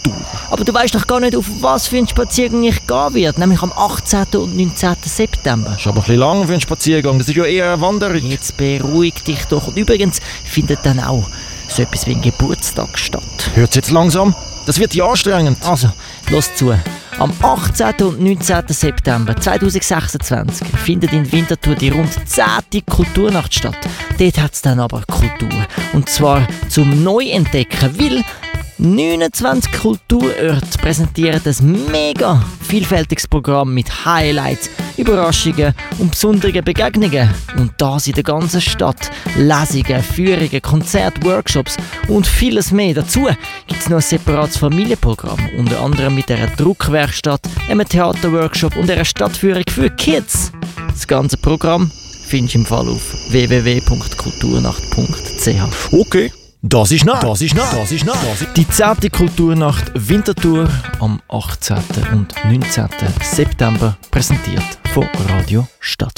Kultur. Aber du weißt doch gar nicht, auf was für einen Spaziergang ich gehen werde, nämlich am 18. und 19. September. Das ist aber ein bisschen lang für einen Spaziergang, das ist ja eher eine Wanderung. Jetzt beruhig dich doch. Und übrigens findet dann auch so etwas wie ein Geburtstag statt. Hört's jetzt langsam? Das wird ja anstrengend. Also, los zu. Am 18. und 19. September 2026 findet in Winterthur die rund 10. Kulturnacht statt. Dort hat es dann aber Kultur. Und zwar zum Neuentdecken, weil 29 Kulturorte präsentieren ein mega vielfältiges Programm mit Highlights, Überraschungen und besonderen Begegnungen. Und das in der ganzen Stadt. Lesungen, Führungen, Konzerte, Workshops und vieles mehr. Dazu gibt es noch ein separates Familienprogramm, unter anderem mit einer Druckwerkstatt, einem Theaterworkshop und einer Stadtführung für Kids. Das ganze Programm findest du im Fall auf www.kulturnacht.ch. Okay. Das ist nah. Die 10. Kulturnacht Winterthur am 18. und 19. September präsentiert von Radio Stadtfilm.